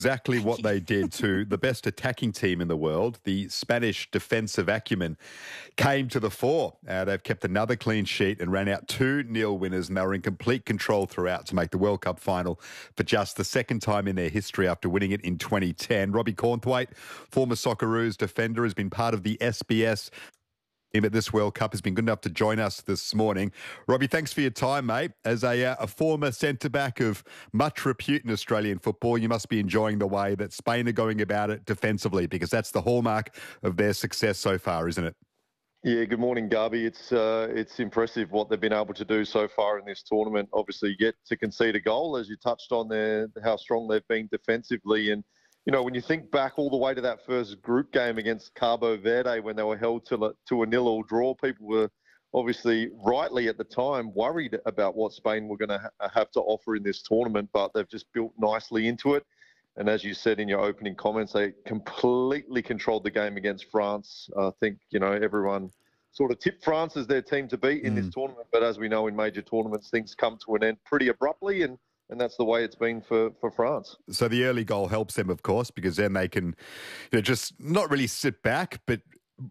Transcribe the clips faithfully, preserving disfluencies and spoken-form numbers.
Exactly what they did to the best attacking team in the world. The Spanish defensive acumen came to the fore. Uh, they've kept another clean sheet and ran out two nil winners, and they were in complete control throughout to make the World Cup final for just the second time in their history after winning it in twenty ten. Robbie Cornthwaite, former Socceroos defender, has been part of the S B S team at this World Cup, has been good enough to join us this morning. Robbie, thanks for your time, mate. As a, uh, a former centre-back of much repute in Australian football, you must be enjoying the way that Spain are going about it defensively, because that's the hallmark of their success so far, isn't it? Yeah, good morning, Garby. It's uh, it's impressive what they've been able to do so far in this tournament. Obviously, yet to concede a goal, as you touched on there, how strong they've been defensively. And you know, when you think back all the way to that first group game against Cabo Verde when they were held to, a- to a nil-all draw, people were obviously rightly at the time worried about what Spain were going to ha- have to offer in this tournament, but they've just built nicely into it. And as you said in your opening comments, they completely controlled the game against France. I think, you know, everyone sort of tipped France as their team to beat in Mm. this tournament. But as we know, in major tournaments, things come to an end pretty abruptly, and and that's the way it's been for, for France. So the early goal helps them, of course, because then they can, you know, just not really sit back, but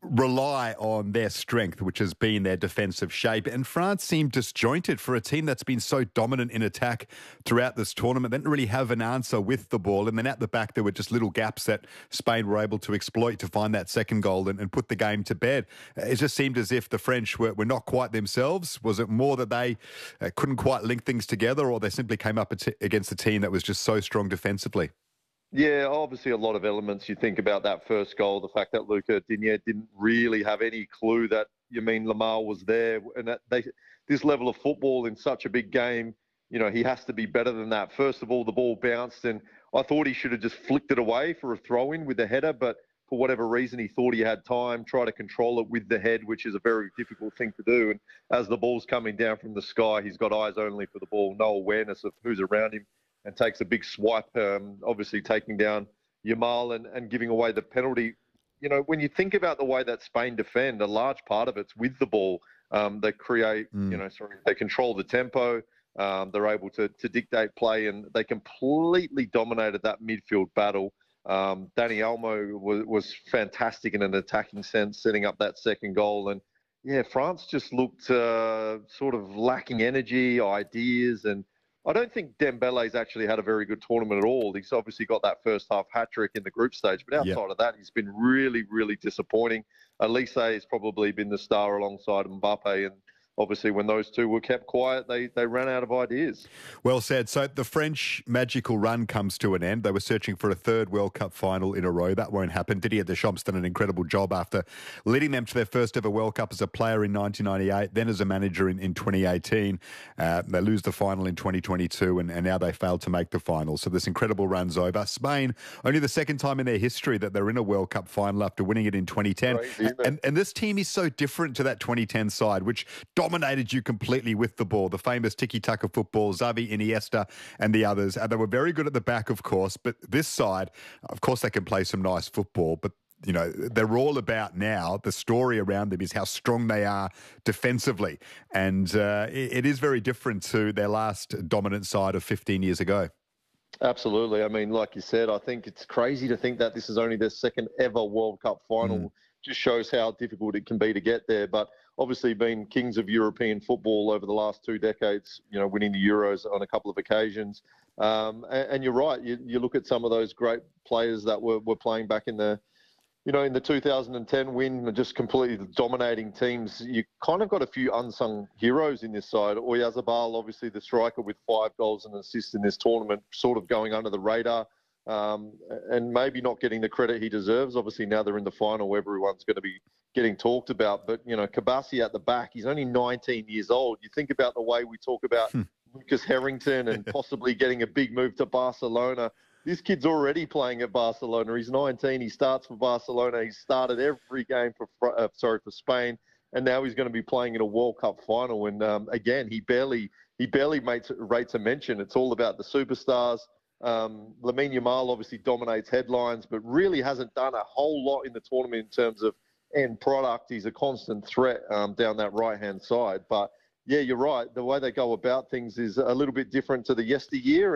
rely on their strength, which has been their defensive shape. And France seemed disjointed for a team that's been so dominant in attack throughout this tournament. They didn't really have an answer with the ball. And then at the back, there were just little gaps that Spain were able to exploit to find that second goal and, and put the game to bed. It just seemed as if the French were, were not quite themselves. Was it more that they uh, couldn't quite link things together, or they simply came up against a team that was just so strong defensively? Yeah, obviously a lot of elements. You think about that first goal, the fact that Luca Digne didn't really have any clue that Yamin Lamar was there, and that they, this level of football in such a big game, you know, he has to be better than that. First of all, the ball bounced, and I thought he should have just flicked it away for a throw-in with the header, but for whatever reason, he thought he had time, try to control it with the head, which is a very difficult thing to do. And as the ball's coming down from the sky, he's got eyes only for the ball, no awareness of who's around him, and takes a big swipe, um, obviously taking down Yamal and, and giving away the penalty. You know, when you think about the way that Spain defend, a large part of it's with the ball. Um, they create, Mm. you know, sorry, they control the tempo. Um, they're able to, to dictate play, and they completely dominated that midfield battle. Um, Dani Olmo was, was fantastic in an attacking sense, setting up that second goal. And yeah, France just looked uh, sort of lacking energy, ideas, and I don't think Dembele's actually had a very good tournament at all. He's obviously got that first half hat-trick in the group stage, but outside Yep. of that, he's been really, really disappointing. Elise has probably been the star alongside Mbappe, and obviously when those two were kept quiet, they, they ran out of ideas. Well said. So the French magical run comes to an end. They were searching for a third World Cup final in a row. That won't happen. Didier Deschamps done an incredible job after leading them to their first ever World Cup as a player in nineteen ninety-eight, then as a manager in, in twenty eighteen. Uh, they lose the final in twenty twenty-two, and, and now they failed to make the final. So this incredible run's over. Spain, only the second time in their history that they're in a World Cup final after winning it in twenty ten. Crazy, isn't it? and, and this team is so different to that twenty ten side, which dominated you completely with the ball. The famous tiki-taka football, Xavi, Iniesta, and the others. And they were very good at the back, of course. But this side, of course, they can play some nice football. But, you know, they're all about now, the story around them is how strong they are defensively. And uh, it, it is very different to their last dominant side of fifteen years ago. Absolutely. I mean, like you said, I think it's crazy to think that this is only their second ever World Cup final. Mm. Just shows how difficult it can be to get there. But obviously being kings of European football over the last two decades, you know, winning the Euros on a couple of occasions. Um, and, and you're right. You, you look at some of those great players that were, were playing back in the, you know, in the two thousand ten win, just completely dominating teams. You kind of got a few unsung heroes in this side. Oyarzabal, obviously the striker with five goals and assists in this tournament, sort of going under the radar. Um, and maybe not getting the credit he deserves. Obviously, now they're in the final, everyone's going to be getting talked about. But, you know, Kabasi at the back, he's only nineteen years old. You think about the way we talk about Lucas Harrington and possibly getting a big move to Barcelona. This kid's already playing at Barcelona. He's nineteen. He starts for Barcelona. He's started every game for uh, sorry for Spain, and now he's going to be playing in a World Cup final. And um, again, he barely he barely makes rates a mention. It's all about the superstars. Um, Lamine Yamal obviously dominates headlines, but really hasn't done a whole lot in the tournament in terms of end product. He's a constant threat um, down that right-hand side. But, yeah, you're right. The way they go about things is a little bit different to the yesteryear. And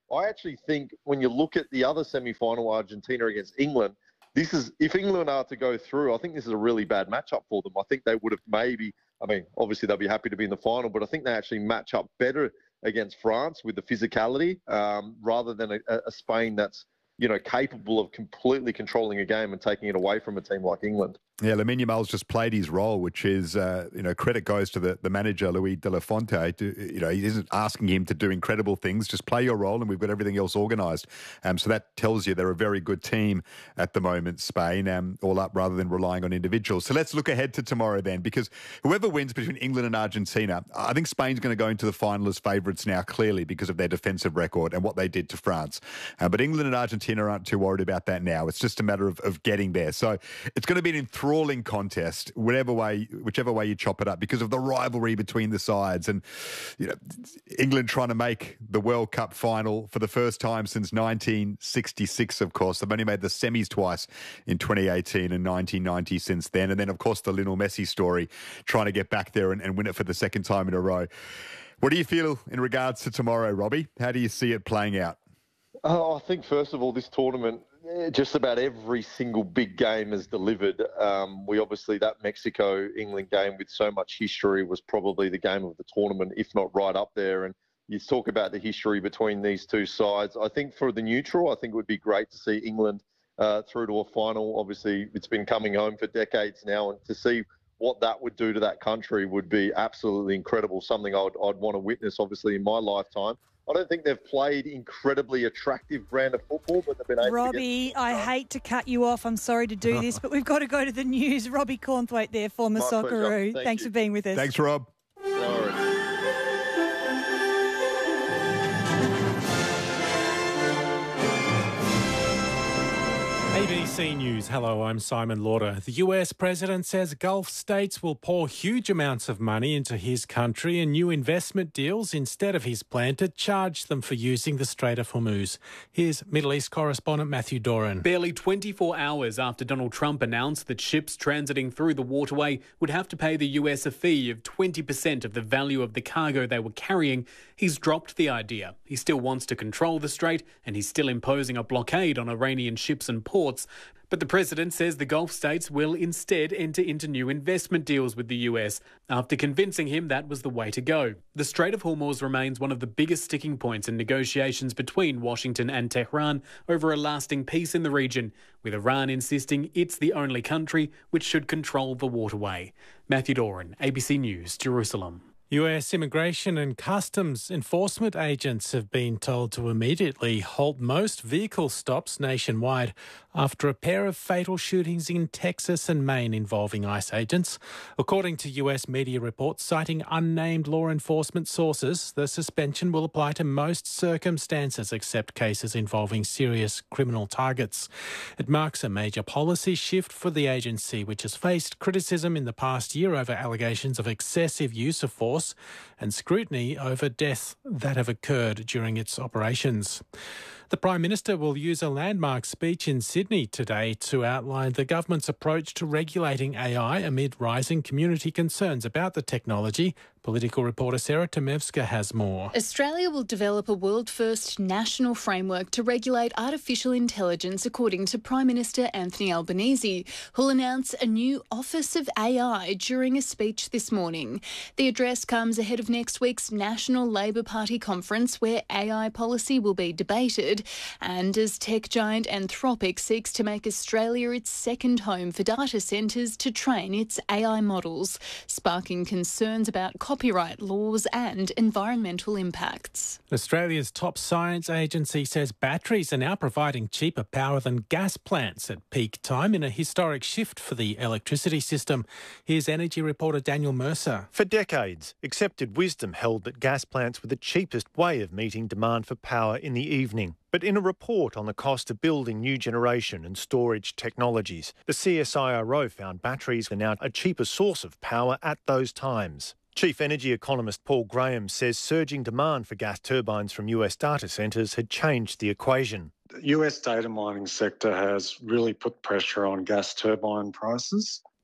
I actually think when you look at the other semi-final, Argentina against England, this is, if England are to go through, I think this is a really bad matchup for them. I think they would have maybe, I mean, obviously they'll be happy to be in the final, but I think they actually match up better against France with the physicality um, rather than a, a Spain that's, you know, capable of completely controlling a game and taking it away from a team like England. Yeah, Lamine Yamal's just played his role, which is, uh, you know, credit goes to the, the manager, Luis de la Fonte. To, you know, he isn't asking him to do incredible things. Just play your role and we've got everything else organised. Um, so that tells you they're a very good team at the moment, Spain, um, all up rather than relying on individuals. So let's look ahead to tomorrow then, because whoever wins between England and Argentina, I think Spain's going to go into the final as favourites now, clearly, because of their defensive record and what they did to France. Uh, but England and Argentina aren't too worried about that now. It's just a matter of, of getting there. So it's going to be an enthralling contest, whatever way, whichever way you chop it up, because of the rivalry between the sides. And, you know, England trying to make the World Cup final for the first time since nineteen sixty-six, of course. They've only made the semis twice in twenty eighteen and nineteen ninety since then. And then, of course, the Lionel Messi story, trying to get back there and, and win it for the second time in a row. What do you feel in regards to tomorrow, Robbie? How do you see it playing out? Oh, I think, first of all, this tournament, just about every single big game is delivered. Um, we obviously, that Mexico-England game with so much history was probably the game of the tournament, if not right up there. And you talk about the history between these two sides. I think for the neutral, I think it would be great to see England uh, through to a final. Obviously, it's been coming home for decades now, and to see what that would do to that country would be absolutely incredible, something I'd, I'd want to witness, obviously, in my lifetime. I don't think they've played incredibly attractive brand of football, but they've been able Robbie, to get... I hate to cut you off. I'm sorry to do this, but we've got to go to the news. Robbie Cornthwaite there, former My Socceroo. Thank Thanks you. for being with us. Thanks, Rob. Sorry. A B C News. Hello, I'm Simon Lauder. The U S president says Gulf states will pour huge amounts of money into his country in new investment deals instead of his plan to charge them for using the Strait of Hormuz. Here's Middle East correspondent Matthew Doran. Barely twenty-four hours after Donald Trump announced that ships transiting through the waterway would have to pay the U S a fee of twenty percent of the value of the cargo they were carrying, he's dropped the idea. He still wants to control the strait, and he's still imposing a blockade on Iranian ships and ports. But the president says the Gulf states will instead enter into new investment deals with the U S after convincing him that was the way to go. The Strait of Hormuz remains one of the biggest sticking points in negotiations between Washington and Tehran over a lasting peace in the region, with Iran insisting it's the only country which should control the waterway. Matthew Doran, A B C News, Jerusalem. U S immigration and customs enforcement agents have been told to immediately halt most vehicle stops nationwide after a pair of fatal shootings in Texas and Maine involving ICE agents. According to U S media reports citing unnamed law enforcement sources, the suspension will apply to most circumstances except cases involving serious criminal targets. It marks a major policy shift for the agency, which has faced criticism in the past year over allegations of excessive use of force and scrutiny over deaths that have occurred during its operations. The Prime Minister will use a landmark speech in Sydney today to outline the government's approach to regulating A I amid rising community concerns about the technology. Political reporter Sarah Tomevska has more. Australia will develop a world-first national framework to regulate artificial intelligence, according to Prime Minister Anthony Albanese, who'll announce a new Office of A I during a speech this morning. The address comes ahead of next week's National Labor Party conference, where A I policy will be debated, and as tech giant Anthropic seeks to make Australia its second home for data centres to train its A I models, sparking concerns about copyright laws and environmental impacts. Australia's top science agency says batteries are now providing cheaper power than gas plants at peak time in a historic shift for the electricity system. Here's energy reporter Daniel Mercer. For decades, accepted wisdom held that gas plants were the cheapest way of meeting demand for power in the evening. But in a report on the cost of building new generation and storage technologies, the C S I R O found batteries are now a cheaper source of power at those times. Chief energy economist Paul Graham says surging demand for gas turbines from U S data centres had changed the equation. The U S data mining sector has really put pressure on gas turbine prices.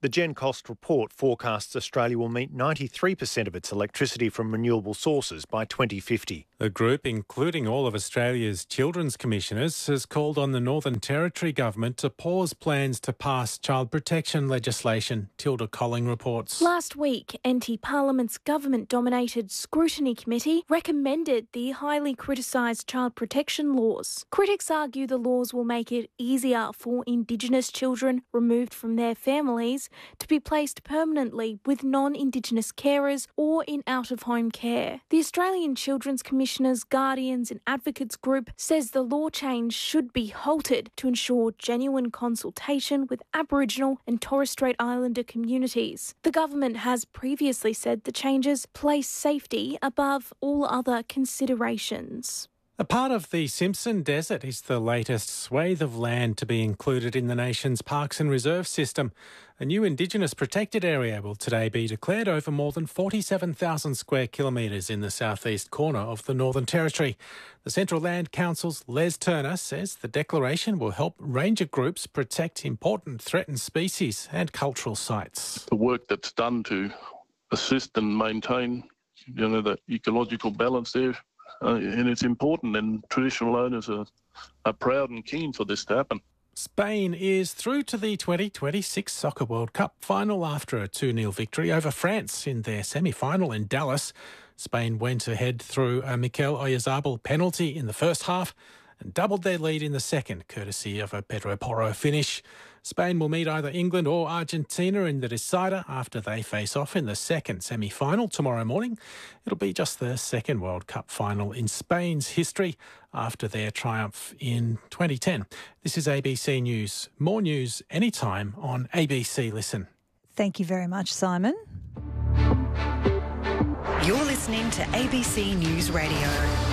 The GenCost report forecasts Australia will meet ninety-three percent of its electricity from renewable sources by twenty fifty. The group, including all of Australia's children's commissioners, has called on the Northern Territory government to pause plans to pass child protection legislation. Tilda Colling reports. Last week, N T Parliament's government-dominated Scrutiny Committee recommended the highly criticised child protection laws. Critics argue the laws will make it easier for Indigenous children removed from their families to be placed permanently with non-Indigenous carers or in out-of-home care. The Australian Children's Commissioners, Guardians and Advocates group says the law change should be halted to ensure genuine consultation with Aboriginal and Torres Strait Islander communities. The government has previously said the changes place safety above all other considerations. A part of the Simpson Desert is the latest swathe of land to be included in the nation's Parks and Reserve system. A new Indigenous protected area will today be declared over more than forty-seven thousand square kilometres in the southeast corner of the Northern Territory. The Central Land Council's Les Turner says the declaration will help ranger groups protect important threatened species and cultural sites. The work that's done to assist and maintain, you know, the ecological balance there. Uh, and it's important, and traditional owners are, are proud and keen for this to happen. Spain is through to the twenty twenty-six Soccer World Cup final after a two nil victory over France in their semi-final in Dallas. Spain went ahead through a Mikel Oyarzabal penalty in the first half and doubled their lead in the second, courtesy of a Pedro Porro finish. Spain will meet either England or Argentina in the decider after they face off in the second semi-final tomorrow morning. It'll be just the second World Cup final in Spain's history after their triumph in twenty ten. This is A B C News. More news anytime on A B C Listen. Thank you very much, Simon. You're listening to A B C News Radio.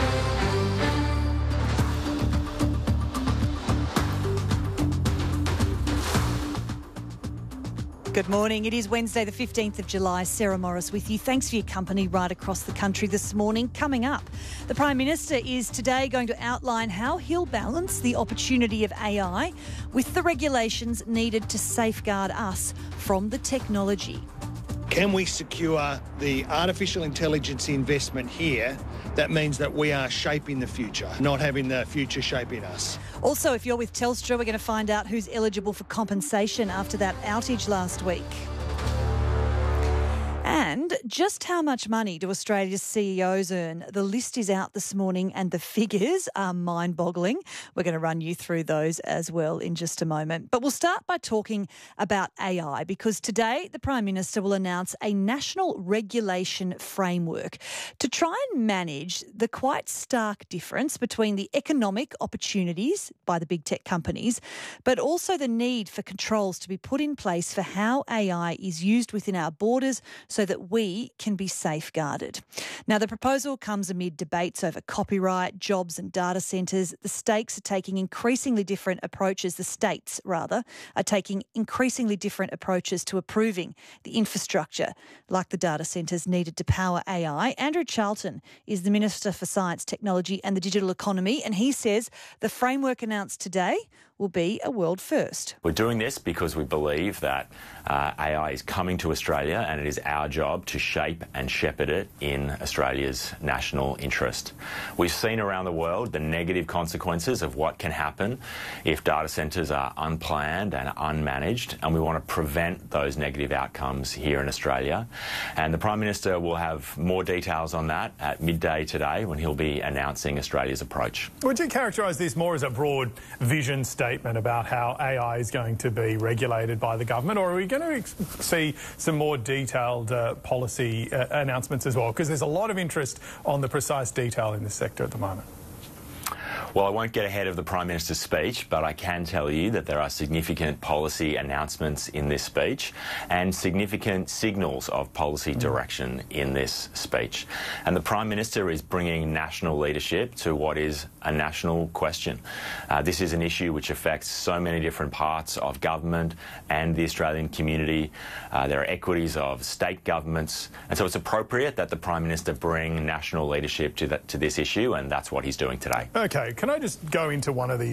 Good morning. It is Wednesday, the fifteenth of July. Sarah Morris with you. Thanks for your company right across the country this morning. Coming up, the Prime Minister is today going to outline how he'll balance the opportunity of A I with the regulations needed to safeguard us from the technology. Can we secure the artificial intelligence investment here? That means that we are shaping the future, not having the future shaping us. Also, if you're with Telstra, we're going to find out who's eligible for compensation after that outage last week. And just how much money do Australia's C E Os earn? The list is out this morning and the figures are mind-boggling. We're going to run you through those as well in just a moment. But we'll start by talking about A I because today the Prime Minister will announce a national regulation framework to try and manage the quite stark difference between the economic opportunities by the big tech companies, but also the need for controls to be put in place for how A I is used within our borders so that we can be safeguarded. Now, the proposal comes amid debates over copyright, jobs and data centres. The stakes are taking increasingly different approaches, the states rather, are taking increasingly different approaches to approving the infrastructure like the data centres needed to power A I. Andrew Charlton is the Minister for Science, Technology and the Digital Economy, and he says the framework announced today will be a world first. We're doing this because we believe that uh, A I is coming to Australia and it is our job to shape and shepherd it in Australia's national interest. We've seen around the world the negative consequences of what can happen if data centres are unplanned and unmanaged, and we want to prevent those negative outcomes here in Australia. And the Prime Minister will have more details on that at midday today when he'll be announcing Australia's approach. Would you characterise this more as a broad vision statement about how A I is going to be regulated by the government, or are we going to ex- see some more detailed uh, policy uh, announcements as well? Because there's a lot of interest on the precise detail in this sector at the moment. Well, I won't get ahead of the Prime Minister's speech, but I can tell you that there are significant policy announcements in this speech and significant signals of policy direction in this speech. And the Prime Minister is bringing national leadership to what is a national question. Uh, this is an issue which affects so many different parts of government and the Australian community. Uh, there are equities of state governments, and so it's appropriate that the Prime Minister bring national leadership to, that, to this issue, and that's what he's doing today. OK, can I just go into one of the uh,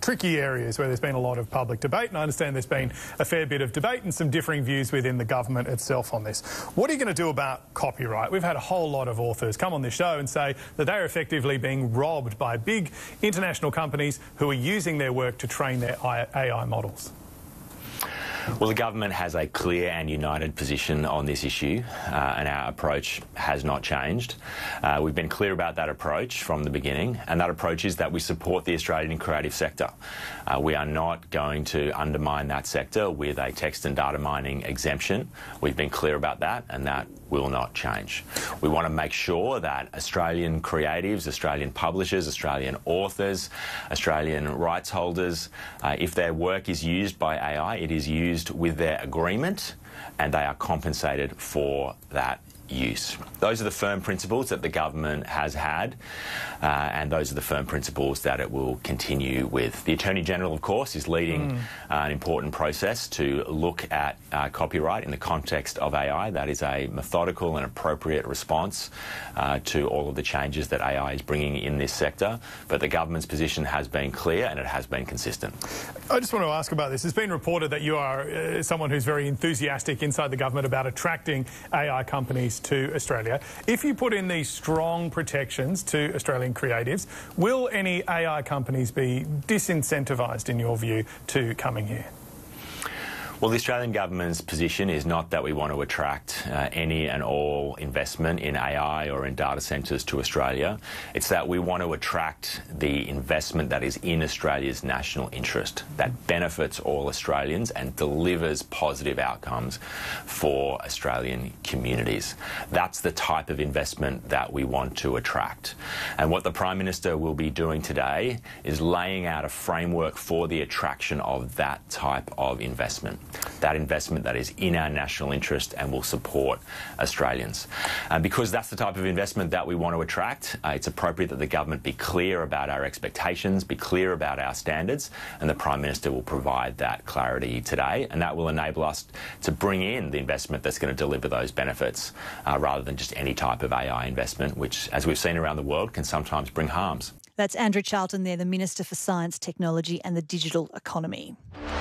tricky areas where there's been a lot of public debate, and I understand there's been a fair bit of debate and some differing views within the government itself on this. What are you going to do about copyright? We've had a whole lot of authors come on this show and say that they're effectively being robbed by big international companies who are using their work to train their A I models. Well, the government has a clear and united position on this issue, uh, and our approach has not changed. Uh, we've been clear about that approach from the beginning, and that approach is that we support the Australian creative sector. Uh, we are not going to undermine that sector with a text and data mining exemption. We've been clear about that, and that will not change. We want to make sure that Australian creatives, Australian publishers, Australian authors, Australian rights holders, uh, if their work is used by A I, it is used with their agreement, and they are compensated for that use. Those are the firm principles that the government has had, uh, and those are the firm principles that it will continue with. The Attorney-General, of course, is leading mm. uh, an important process to look at uh, copyright in the context of A I. That is a methodical and appropriate response uh, to all of the changes that A I is bringing in this sector. But the government's position has been clear, and it has been consistent. I just want to ask about this. It's been reported that you are uh, someone who's very enthusiastic inside the government about attracting A I companies to Australia. If you put in these strong protections to Australian creatives, will any A I companies be disincentivised, in your view, to coming here? Well, the Australian government's position is not that we want to attract uh, any and all investment in A I or in data centres to Australia. It's that we want to attract the investment that is in Australia's national interest, that benefits all Australians and delivers positive outcomes for Australian communities. That's the type of investment that we want to attract. And what the Prime Minister will be doing today is laying out a framework for the attraction of that type of investment. That investment that is in our national interest and will support Australians. Uh, because that's the type of investment that we want to attract, uh, it's appropriate that the government be clear about our expectations, be clear about our standards, and the Prime Minister will provide that clarity today, and that will enable us to bring in the investment that's going to deliver those benefits, uh, rather than just any type of A I investment, which, as we've seen around the world, can sometimes bring harms. That's Andrew Charlton there, the Minister for Science, Technology and the Digital Economy.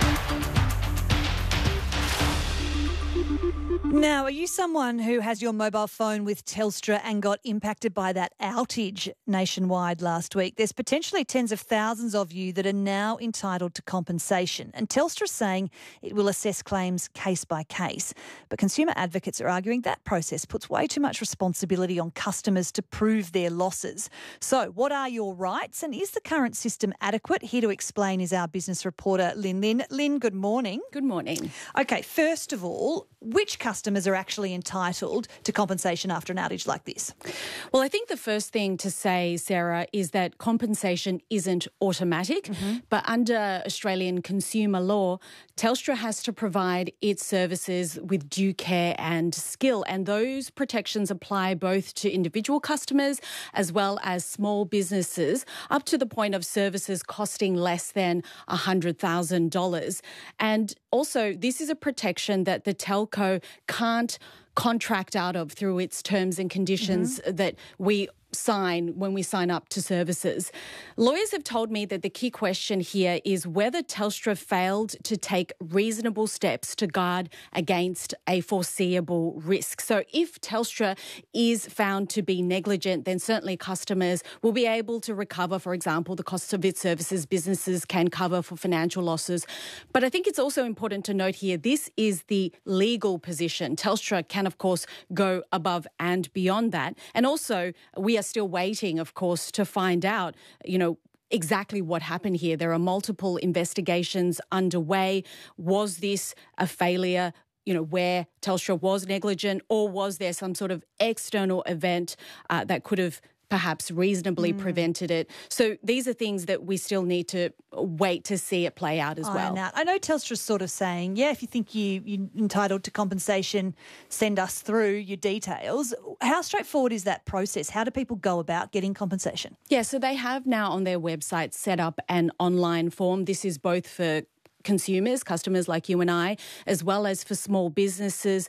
Now, are you someone who has your mobile phone with Telstra and got impacted by that outage nationwide last week? There's potentially tens of thousands of you that are now entitled to compensation, and Telstra's saying it will assess claims case by case. But consumer advocates are arguing that process puts way too much responsibility on customers to prove their losses. So what are your rights, and is the current system adequate? Here to explain is our business reporter, Lynn Lynn. Lynn, good morning. Good morning. Okay, first of all, which customers are actually entitled to compensation after an outage like this? Well, I think the first thing to say, Sarah, is that compensation isn't automatic, mm-hmm. but under Australian consumer law, Telstra has to provide its services with due care and skill, and those protections apply both to individual customers as well as small businesses, up to the point of services costing less than one hundred thousand dollars. And also, this is a protection that the telco can't contract out of through its terms and conditions mm-hmm. that we sign when we sign up to services. Lawyers have told me that the key question here is whether Telstra failed to take reasonable steps to guard against a foreseeable risk. So if Telstra is found to be negligent, then certainly customers will be able to recover, for example, the costs of its services. Businesses can cover for financial losses. But I think it's also important to note here, this is the legal position. Telstra can, of course, go above and beyond that. And also, we are still waiting, of course, to find out, you know, exactly what happened here. There are multiple investigations underway. Was this a failure, you know, where Telstra was negligent, or was there some sort of external event uh, that could have perhaps reasonably mm. prevented it? So these are things that we still need to wait to see it play out as I well. Know. I know Telstra's sort of saying, yeah, if you think you, you're entitled to compensation, send us through your details. How straightforward is that process? How do people go about getting compensation? Yeah, so they have now on their website set up an online form. This is both for consumers, customers like you and I, as well as for small businesses.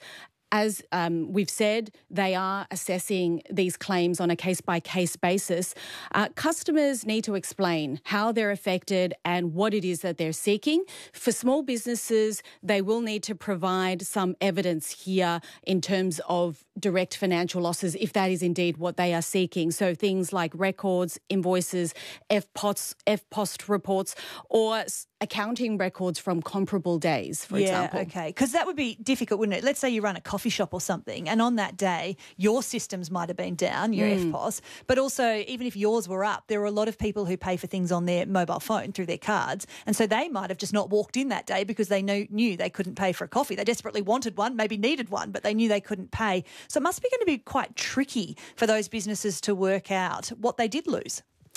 as um, we've said, they are assessing these claims on a case-by-case basis. Uh, customers need to explain how they're affected and what it is that they're seeking. For small businesses, they will need to provide some evidence here in terms of direct financial losses, if that is indeed what they are seeking. So things like records, invoices, F P O S, F P O S reports, or accounting records from comparable days, for yeah, example. Yeah, okay. Because that would be difficult, wouldn't it? Let's say you run a coffee shop or something, and on that day, your systems might have been down, your Mm. F P O S, but also, even if yours were up, there are a lot of people who pay for things on their mobile phone through their cards, and so they might have just not walked in that day because they knew, knew they couldn't pay for a coffee. They desperately wanted one, maybe needed one, but they knew they couldn't pay. So it must be going to be quite tricky for those businesses to work out what they did lose.